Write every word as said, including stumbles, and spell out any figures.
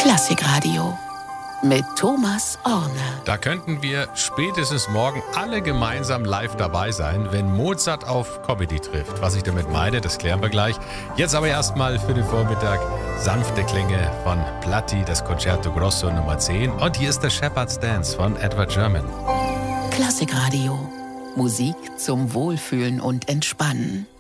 Klassikradio mit Thomas Orne. Da könnten wir spätestens morgen alle gemeinsam live dabei sein, wenn Mozart auf Comedy trifft. Was ich damit meine, das klären wir gleich. Jetzt aber erstmal für den Vormittag sanfte Klänge von Platti, das Concerto Grosso Nummer zehn. Und hier ist der Shepherd's Dance von Edward German. Klassikradio. Musik zum Wohlfühlen und Entspannen.